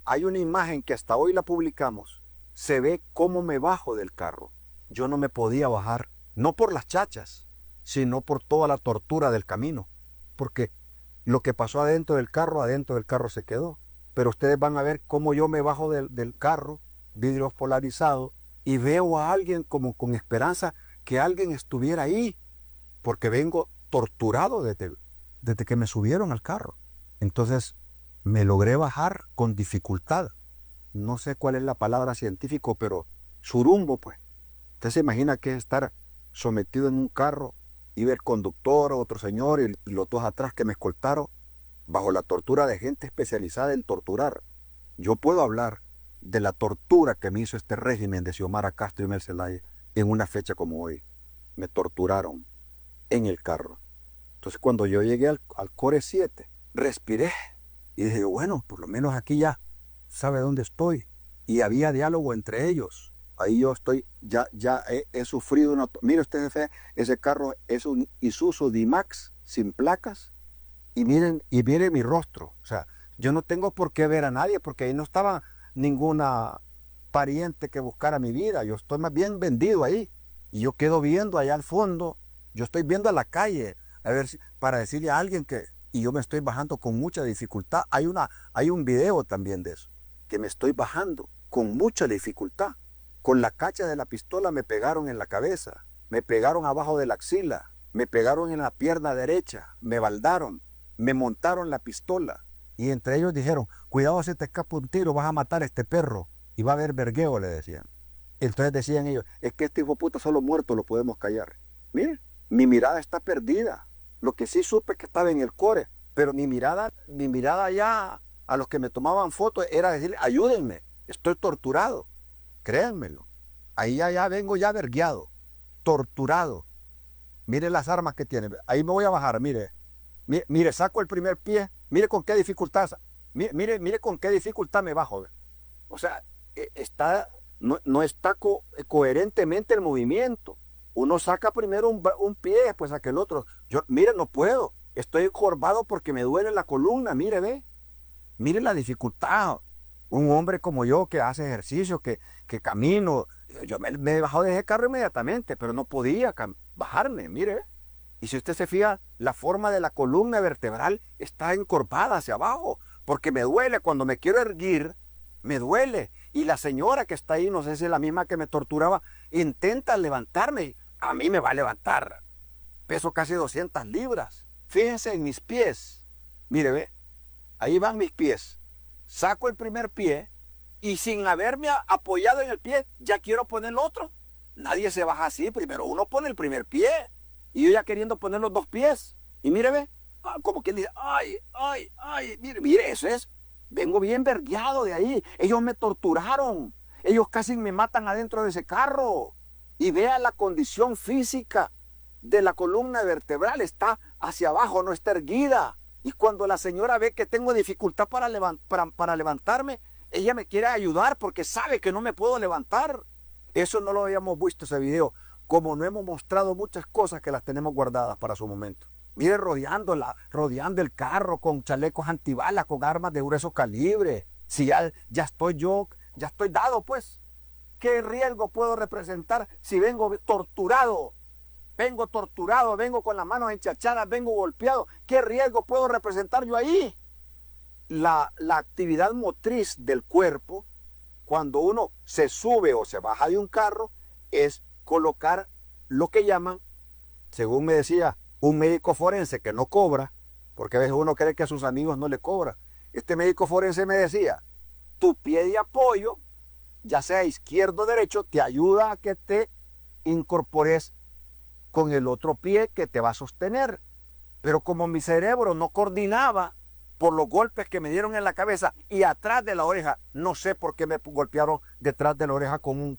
hay una imagen que hasta hoy la publicamos. Se ve cómo me bajo del carro. Yo no me podía bajar, no por las chachas, sino por toda la tortura del camino. Porque lo que pasó adentro del carro se quedó. Pero ustedes van a ver cómo yo me bajo del carro, vidrios polarizados, y veo a alguien como con esperanza que alguien estuviera ahí, porque vengo torturado desde que me subieron al carro. Entonces me logré bajar con dificultad. No sé cuál es la palabra científica, pero surumbo, pues. Usted se imagina que es estar sometido en un carro y ver conductor, otro señor y los dos atrás que me escoltaron bajo la tortura de gente especializada en torturar. Yo puedo hablar de la tortura que me hizo este régimen de Xiomara Castro y Mel Zelaya en una fecha como hoy. Me torturaron en el carro. Entonces cuando yo llegué al Core 7, respiré y dije, bueno, por lo menos aquí ya sabe dónde estoy. Y había diálogo entre ellos. Ahí yo estoy, ya he sufrido una... Mire usted, jefe, ese carro es un Isuzu D-Max sin placas. Y miren mi rostro. O sea, yo no tengo por qué ver a nadie porque ahí no estaba ninguna pariente que buscara mi vida. Yo estoy más bien vendido ahí. Y yo quedo viendo allá al fondo. Yo estoy viendo a la calle a ver para decirle a alguien que... Y yo me estoy bajando con mucha dificultad. Hay un video también de eso. Que me estoy bajando con mucha dificultad. Con la cacha de la pistola me pegaron en la cabeza. Me pegaron abajo de la axila. Me pegaron en la pierna derecha. Me baldaron. Me montaron la pistola. Y entre ellos dijeron, cuidado si te escapa un tiro, vas a matar a este perro. Y va a haber vergueo, le decían. Entonces decían ellos, es que este hijo de puta solo muerto lo podemos callar. Miren, mi mirada está perdida. Lo que sí supe es que estaba en el core, pero mi mirada ya a los que me tomaban fotos era decirle, ayúdenme, estoy torturado. Créanmelo. Ahí ya vengo ya vergueado, torturado. Mire las armas que tiene. Ahí me voy a bajar, mire. Mire, saco el primer pie, mire con qué dificultad, mire con qué dificultad me bajo. O sea, no está coherentemente el movimiento. Uno saca primero un pie, después saca el otro. Yo, mire, no puedo. Estoy encorvado porque me duele la columna, mire, ve. Mire la dificultad. Un hombre como yo que hace ejercicio, que camino. Yo me he bajado de ese carro inmediatamente, pero no podía bajarme, mire. Y si usted se fija, la forma de la columna vertebral está encorvada hacia abajo, porque me duele cuando me quiero erguir, me duele. Y la señora que está ahí, no sé si es la misma que me torturaba, intenta levantarme. A mí me va a levantar. Peso casi 200 libras. Fíjense en mis pies. Mire, ve, ahí van mis pies. Saco el primer pie y sin haberme apoyado en el pie, ya quiero poner el otro. Nadie se baja así. Primero uno pone el primer pie. Y yo ya queriendo poner los dos pies. Y mire, ve, como quien dice, ay, mire, eso es. Vengo bien vergueado de ahí. Ellos me torturaron. Ellos casi me matan adentro de ese carro. Y vea la condición física de la columna vertebral. Está hacia abajo, no está erguida. Y cuando la señora ve que tengo dificultad para levantarme, ella me quiere ayudar porque sabe que no me puedo levantar. Eso no lo habíamos visto, ese video. Como no hemos mostrado muchas cosas que las tenemos guardadas para su momento. Mire, rodeando el carro con chalecos antibalas, con armas de grueso calibre. Si ya estoy dado, pues. ¿Qué riesgo puedo representar si vengo torturado? Vengo con las manos enchachadas, vengo golpeado. ¿Qué riesgo puedo representar yo ahí? La actividad motriz del cuerpo, cuando uno se sube o se baja de un carro, es colocar lo que llaman, según me decía un médico forense que no cobra, porque a veces uno cree que a sus amigos no le cobra. Este médico forense me decía, tu pie de apoyo, ya sea izquierdo o derecho, te ayuda a que te incorpores con el otro pie que te va a sostener. Pero como mi cerebro no coordinaba por los golpes que me dieron en la cabeza y atrás de la oreja, no sé por qué me golpearon detrás de la oreja con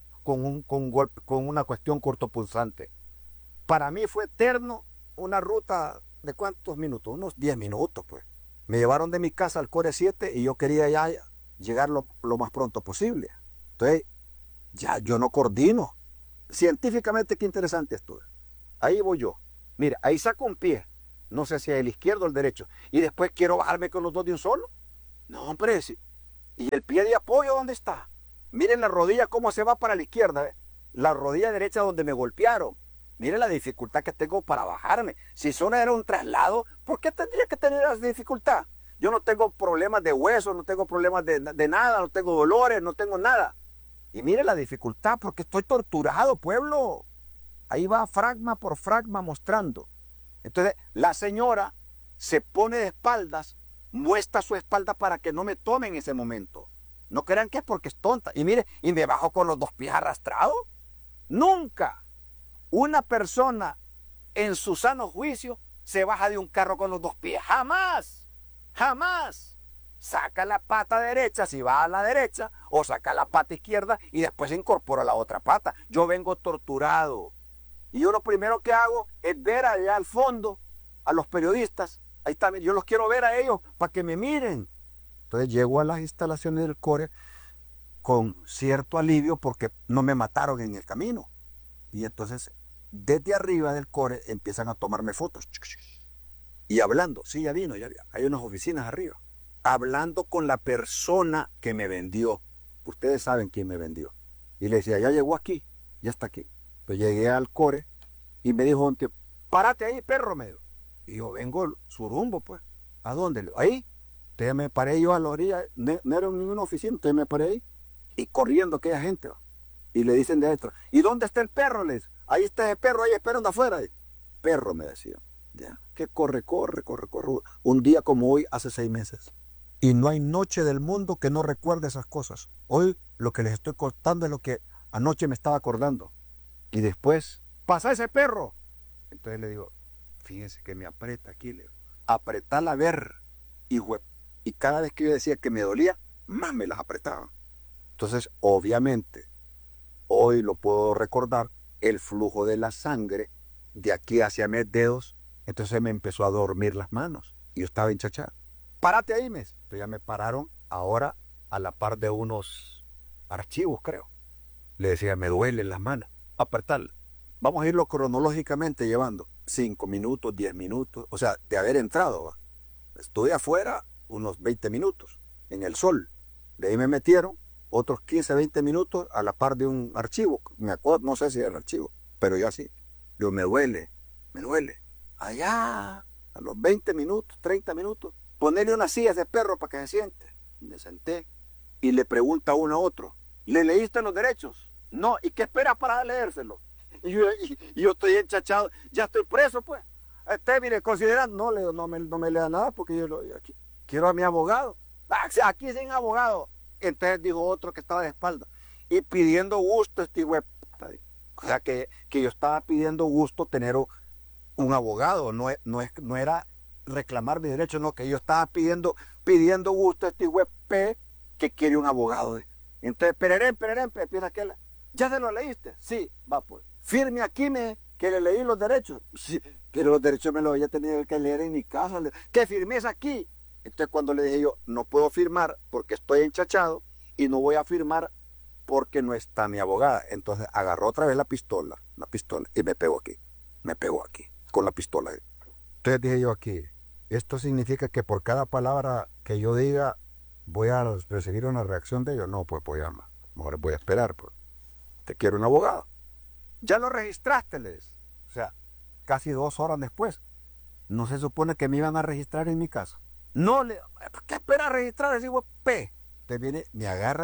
una cuestión cortopunzante. Para mí fue eterno una ruta de ¿cuántos minutos? Unos 10 minutos, pues. Me llevaron de mi casa al Core 7 y yo quería ya llegar lo más pronto posible. Entonces, ya yo no coordino. Científicamente, qué interesante esto. Ahí voy yo. Mira, ahí saco un pie. No sé si es el izquierdo o el derecho. Y después quiero bajarme con los dos de un solo. No, hombre. ¿Y el pie de apoyo dónde está? Miren la rodilla cómo se va para la izquierda, ¿ve? La rodilla derecha donde me golpearon. Miren la dificultad que tengo para bajarme. Si solo era un traslado, ¿por qué tendría que tener esa dificultad? Yo no tengo problemas de hueso, no tengo problemas de nada, no tengo dolores, no tengo nada. Y miren la dificultad, porque estoy torturado, pueblo. Ahí va fragma por fragma mostrando. Entonces, la señora se pone de espaldas, muestra su espalda para que no me tome en ese momento. No crean que es porque es tonta. Y mire, y me bajo con los dos pies arrastrados. Nunca una persona en su sano juicio se baja de un carro con los dos pies. Jamás, jamás. Saca la pata derecha si va a la derecha, o saca la pata izquierda y después incorpora la otra pata. Yo vengo torturado. Y yo lo primero que hago es ver allá al fondo a los periodistas. Ahí está, yo los quiero ver a ellos para que me miren. Entonces llego a las instalaciones del CORE con cierto alivio porque no me mataron en el camino. Y entonces desde arriba del CORE empiezan a tomarme fotos. Y hablando, sí, ya vino, hay unas oficinas arriba. Hablando con la persona que me vendió. Ustedes saben quién me vendió. Y le decía, ya llegó aquí, ya está aquí. Pues llegué al CORE y me dijo, párate ahí, perro, me dijo. Y yo vengo su rumbo, pues. ¿A dónde? Ahí. Entonces me paré yo a la orilla, no era en ninguna oficina, entonces me paré ahí. Y corriendo aquella gente, ¿va? Y le dicen de adentro, ¿y dónde está el perro? Le dice, ahí está el perro, ahí esperando afuera. Perro, me decía. Ya, que corre. Un día como hoy, hace 6 meses. Y no hay noche del mundo que no recuerde esas cosas. Hoy lo que les estoy contando es lo que anoche me estaba acordando. Y después, pasa ese perro. Entonces le digo, fíjense que me aprieta aquí, le digo, apretala a ver. Y cada vez que yo decía que me dolía, más me las apretaba. Entonces, obviamente, hoy lo puedo recordar, el flujo de la sangre de aquí hacia mis dedos, entonces me empezó a dormir las manos. Y yo estaba hinchachado. Párate ahí, mes. Entonces ya me pararon ahora a la par de unos archivos, creo. Le decía, me duelen las manos. Apretarla. Vamos a irlo cronológicamente llevando 5 minutos, 10 minutos, o sea, de haber entrado. ¿Va? Estuve afuera unos 20 minutos en el sol. De ahí me metieron otros 15, 20 minutos a la par de un archivo. Me acuerdo, no sé si era el archivo, pero yo así. Digo, me duele. Allá, a los 20 minutos, 30 minutos, ponerle unas sillas de perro para que se siente. Me senté y le pregunta uno a otro, ¿le leíste los derechos? No, ¿y qué esperas para leérselo? Y yo estoy enchachado, ya estoy preso, pues. Mire, considerando, no me lea nada porque yo aquí, quiero a mi abogado. Aquí sin abogado. Entonces dijo otro que estaba de espalda. Y pidiendo gusto, o sea, que yo estaba pidiendo gusto tener un abogado. No era reclamar mis derechos, no, que yo estaba pidiendo gusto a P que quiere un abogado. Entonces, pererén, empieza aquel. ¿Ya se lo leíste? Sí, va pues. Firme aquí, que le leí los derechos. Sí, pero los derechos me los había tenido que leer en mi casa. ¿Qué firmes aquí? Entonces cuando le dije yo, no puedo firmar porque estoy enchachado y no voy a firmar porque no está mi abogada. Entonces agarró otra vez la pistola y me pegó aquí, con la pistola. Entonces dije yo aquí, esto significa que por cada palabra que yo diga voy a recibir una reacción de ellos. No, pues mejor voy a esperar. Pues. Te quiero un abogado. Ya lo registraste, les. O sea, casi 2 horas después. No se supone que me iban a registrar en mi casa. No, ¿qué espera registrar? Digo, P. Te viene, me agarra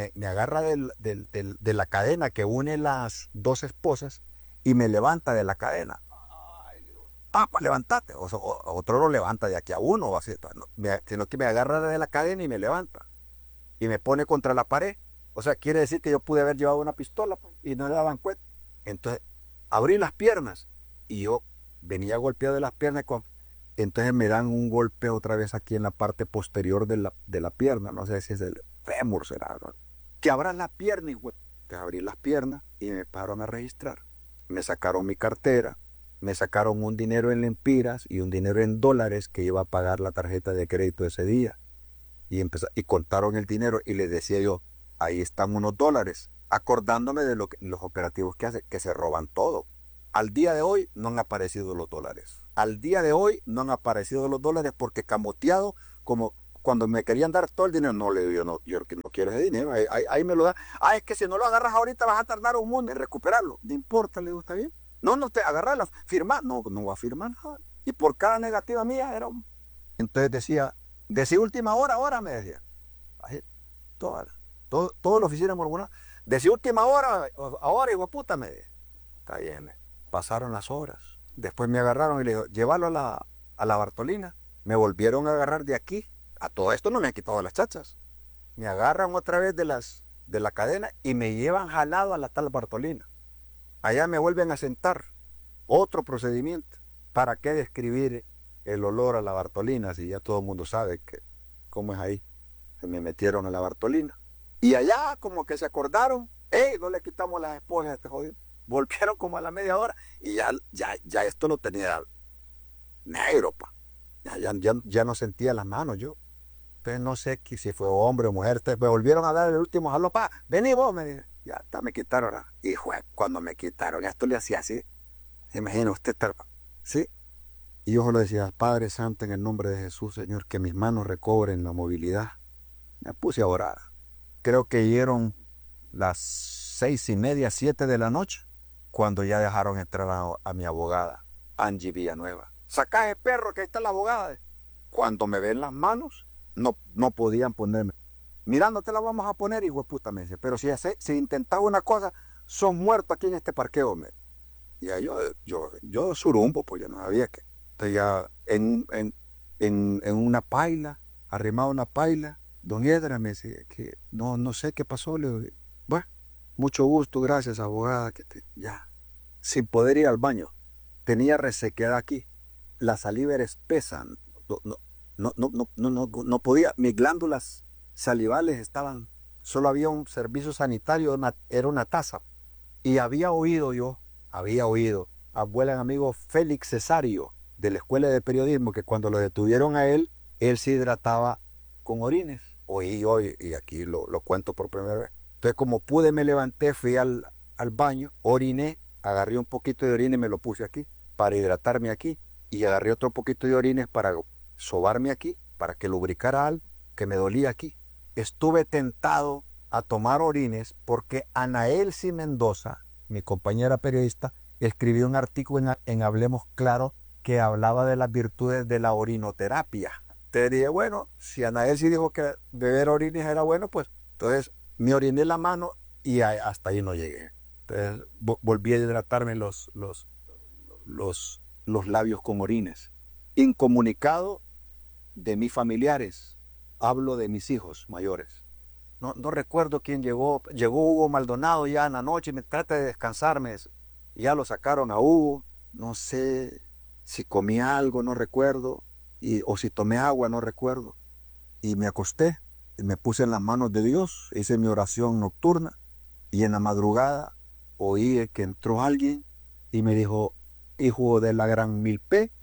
de la cadena que une las 2 esposas y me levanta de la cadena. Pues levantate. Otro lo levanta de aquí a uno, o así, sino que me agarra de la cadena y me levanta. Y me pone contra la pared. O sea, quiere decir que yo pude haber llevado una pistola pues, y no le daban cuenta. Entonces, abrí las piernas y yo venía golpeado de las piernas. Entonces me dan un golpe otra vez aquí en la parte posterior de la pierna. No sé si es el fémur, será. ¿No? Que abras la pierna, hijo. Te abrí las piernas y me pararon a registrar. Me sacaron mi cartera, me sacaron un dinero en lempiras y un dinero en dólares que iba a pagar la tarjeta de crédito ese día. Y contaron el dinero y les decía yo, ahí están unos dólares, acordándome de los operativos que hacen, que se roban todo. Al día de hoy no han aparecido los dólares. Al día de hoy no han aparecido los dólares porque camoteado, como cuando me querían dar todo el dinero, no le digo, no, yo no quiero ese dinero, ahí me lo da. Ah, es que si no lo agarras ahorita vas a tardar un mundo en recuperarlo. No importa, le digo, está bien. No, no te agarrarla, firmar, no, no va a firmar nada. Y por cada negativa mía era un... Entonces decía última hora, ahora me decía. Ahí, toda la oficina mormona. Decía última hora, ahora, hijo de puta, me decía. Está bien, pasaron las horas. Después me agarraron y le digo, llévalo a la Bartolina. Me volvieron a agarrar de aquí. A todo esto no me han quitado las chachas. Me agarran otra vez de la cadena y me llevan jalado a la tal Bartolina. Allá me vuelven a sentar. Otro procedimiento. ¿Para qué describir el olor a la Bartolina si ya todo el mundo sabe cómo es ahí? Se me metieron a la Bartolina. Y allá como que se acordaron, no le quitamos las esposas a este jodido. Volvieron como a la media hora y ya esto lo tenía negro, pa. Ya no sentía las manos yo. Entonces no sé si fue hombre o mujer. Entonces me volvieron a dar el último jalón, pa. Vení vos, me dice. Ya está, me quitaron. Y cuando me quitaron, esto le hacía así. ¿Se imagina usted? ¿Sí? Y yo solo decía, Padre Santo, en el nombre de Jesús, Señor, que mis manos recobren la movilidad. Me puse a orar. Creo que dieron las 6:30, 7 de la noche, cuando ya dejaron entrar a mi abogada, Angie Villanueva. Sacá ese perro, que ahí está la abogada. Cuando me ven las manos, no podían ponerme. Mira, no te la vamos a poner, hijo de puta, me dice. Pero si intentaba una cosa, son muertos aquí en este parqueo, me. Y ahí yo surumbo, pues ya no sabía que. Entonces ya en una paila, arrimado una paila, don Edra me dice que no sé qué pasó. Le digo, bueno, mucho gusto, gracias, abogada, ya. Sin poder ir al baño. Tenía resequedad aquí. La saliva era espesa. No podía. Mis glándulas salivales estaban. Solo había un servicio sanitario, era una taza. Y había oído a buen amigo Félix Cesario, de la Escuela de Periodismo, que cuando lo detuvieron a él se hidrataba con orines. Oí yo, y aquí lo cuento por primera vez. Entonces, como pude, me levanté, fui al baño, oriné, agarré un poquito de orines y me lo puse aquí, para hidratarme aquí, y agarré otro poquito de orines para sobarme aquí, para que lubricara algo que me dolía aquí. Estuve tentado a tomar orines porque Anaelsi Mendoza, mi compañera periodista, escribió un artículo en Hablemos Claro que hablaba de las virtudes de la orinoterapia. Te dije, bueno, si Anaelsi dijo que beber orines era bueno, pues entonces me oriné la mano y hasta ahí no llegué. Entonces volví a hidratarme los labios con orines. Incomunicado de mis familiares, hablo de mis hijos mayores. No recuerdo quién llegó. Llegó Hugo Maldonado ya en la noche y me trata de descansarme. Ya lo sacaron a Hugo. No sé si comí algo, no recuerdo. O si tomé agua, no recuerdo. Y me acosté y me puse en las manos de Dios. Hice mi oración nocturna. Y en la madrugada oí que entró alguien y me dijo, hijo de la gran Milpé,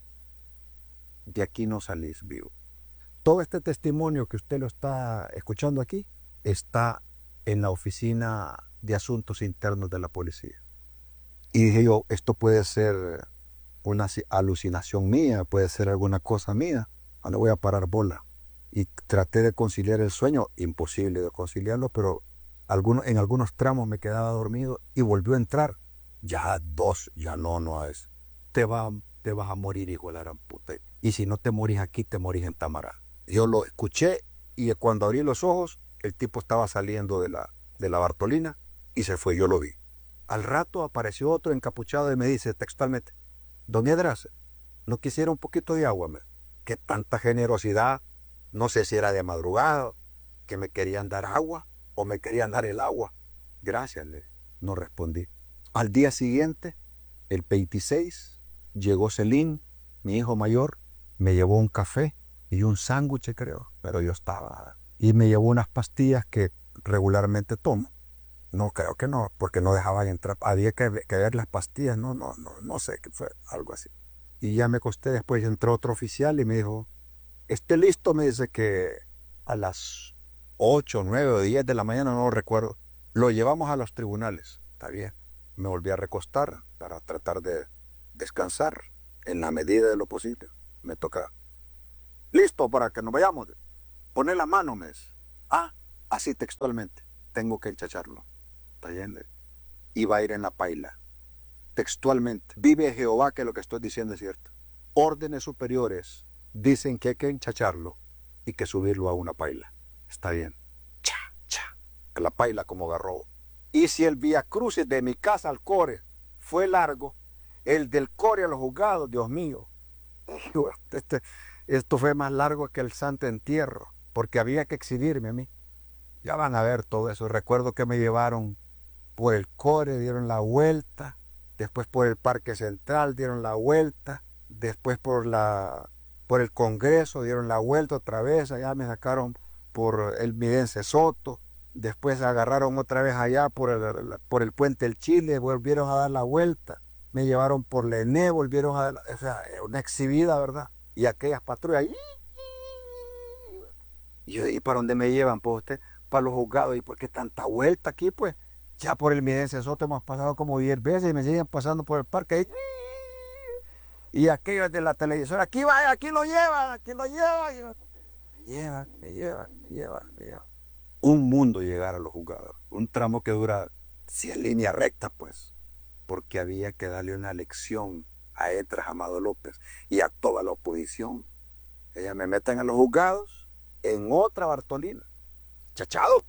de aquí no salís vivo. Todo este testimonio que usted lo está escuchando aquí está en la oficina de asuntos internos de la policía. Y dije yo, esto puede ser una alucinación mía, puede ser alguna cosa mía, no le voy a parar bola. Y traté de conciliar el sueño, imposible de conciliarlo, pero en algunos tramos me quedaba dormido y volvió a entrar. Ya no es. Te vas a morir, hijo de la gran puta. Y si no te morís aquí, te morís en Tamará. Yo lo escuché y cuando abrí los ojos, el tipo estaba saliendo de la Bartolina y se fue, yo lo vi. Al rato apareció otro encapuchado y me dice textualmente, don Edras, ¿no quisiera un poquito de agua? Qué tanta generosidad, no sé si era de madrugada, que me querían dar agua o me querían dar el agua. Gracias, no respondí. Al día siguiente, el 26, llegó Celín, mi hijo mayor, me llevó un café y un sándwich, creo, pero yo estaba. Y me llevó unas pastillas que regularmente tomo. No, creo que no, porque no dejaban entrar. Había que ver las pastillas, no sé, qué fue algo así. Y ya me acosté, después entró otro oficial y me dijo, esté listo, me dice que a las 8, 9 o 10 de la mañana, no lo recuerdo, lo llevamos a los tribunales. Está bien. Me volví a recostar para tratar de descansar en la medida de lo posible. Me toca, listo para que nos vayamos. Poné la mano, me dice. Ah, así textualmente. Tengo que enchacharlo. ¿Está yendo? Y va a ir en la paila. Textualmente. Vive Jehová que lo que estoy diciendo es cierto. Órdenes superiores dicen que hay que enchacharlo y que subirlo a una paila. Está bien. Cha, cha. La paila como garrobo. Y si el Vía Crucis de mi casa al Core fue largo, el del Core a los juzgados, Dios mío, esto fue más largo que el santo entierro, porque había que exhibirme a mí. Ya van a ver todo eso. Recuerdo que me llevaron por el Core, dieron la vuelta, después por el Parque Central dieron la vuelta, después por el Congreso dieron la vuelta otra vez, allá me sacaron por el Midense Soto, después agarraron otra vez allá por el Puente del Chile, volvieron a dar la vuelta, me llevaron por Lené, volvieron a dar, o sea, una exhibida, ¿verdad? Y aquellas patrullas, y yo, ¿y para dónde me llevan? Pues usted, para los juzgados, ¿y por qué tanta vuelta aquí? Pues ya por el Midense Soto hemos pasado como 10 veces y me siguen pasando por el parque. Y aquellos de la televisora, aquí va, aquí lo llevan, aquí lo llevan. Me llevan. Un mundo llegar a los juzgados. Un tramo que dura 100 líneas rectas, pues. Porque había que darle una lección a Esdras Amado López y a toda la oposición. Ellas me meten a los juzgados en otra Bartolina. Chachado.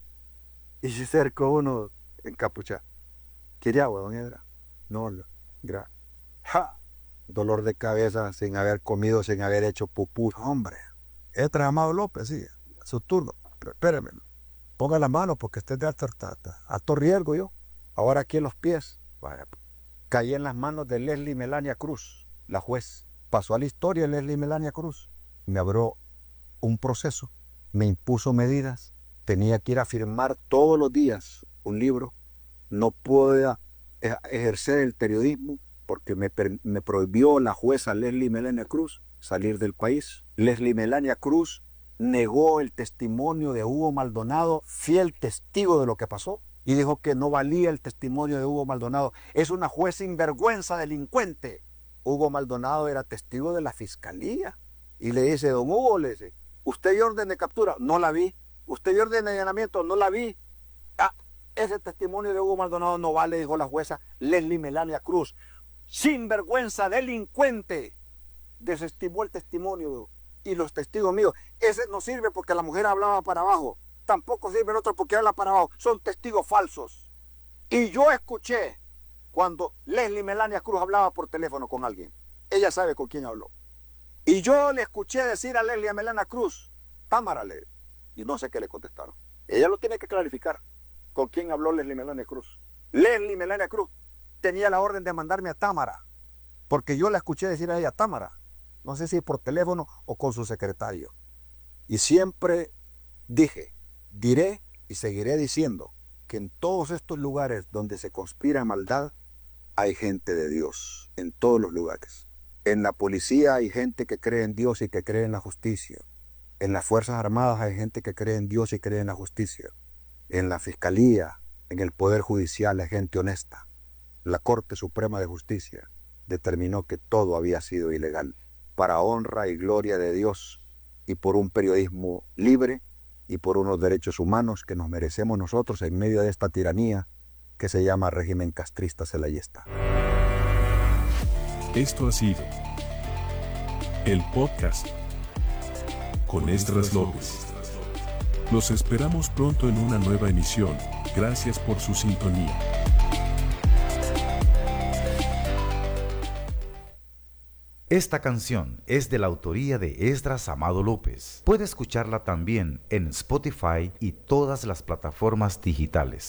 Y se acercó uno encapuchado. ¿Quiere agua, don Esdras? No, gracias. ¡Ja! Dolor de cabeza sin haber comido, sin haber hecho pupú. Hombre, Esdras Amado López, sí, su turno. Pero espéreme, ponga la mano porque esté de alto riesgo yo. Ahora aquí en los pies. Vaya, caí en las manos de Leslie Melania Cruz, la juez. Pasó a la historia Leslie Melania Cruz. Me abrió un proceso, me impuso medidas. Tenía que ir a firmar todos los días un libro. No podía ejercer el periodismo porque me prohibió la jueza Leslie Melania Cruz salir del país. Leslie Melania Cruz negó el testimonio de Hugo Maldonado, fiel testigo de lo que pasó, y dijo que no valía el testimonio de Hugo Maldonado. Es una juez sinvergüenza, delincuente. Hugo Maldonado era testigo de la fiscalía. Y le dice, don Hugo, le dice, ¿usted dio orden de captura? No la vi. ¿Usted dio orden de allanamiento? No la vi. Ah, ese testimonio de Hugo Maldonado no vale, dijo la jueza Leslie Melania Cruz. Sinvergüenza, delincuente. Desestimó el testimonio y los testigos míos. Ese no sirve porque la mujer hablaba para abajo. Tampoco sirve el otro porque habla para abajo. Son testigos falsos. Y yo escuché cuando Leslie Melania Cruz hablaba por teléfono con alguien. Ella sabe con quién habló. Y yo le escuché decir a Leslie Melania Cruz, Támara, y no sé qué le contestaron. Ella lo tiene que clarificar. ¿Con quién habló Leslie Melania Cruz? Leslie Melania Cruz tenía la orden de mandarme a Támara, porque yo la escuché decir a ella Támara. No sé si por teléfono o con su secretario. Y siempre dije, diré y seguiré diciendo que en todos estos lugares donde se conspira maldad, hay gente de Dios, en todos los lugares. En la policía hay gente que cree en Dios y que cree en la justicia. En las Fuerzas Armadas hay gente que cree en Dios y cree en la justicia. En la Fiscalía, en el Poder Judicial hay gente honesta. La Corte Suprema de Justicia determinó que todo había sido ilegal, para honra y gloria de Dios y por un periodismo libre y por unos derechos humanos que nos merecemos nosotros en medio de esta tiranía que se llama régimen castrista celayista. Esto ha sido el podcast con Esdras López. Los esperamos pronto en una nueva emisión. Gracias por su sintonía. Esta canción es de la autoría de Esdras Amado López. Puede escucharla también en Spotify y todas las plataformas digitales.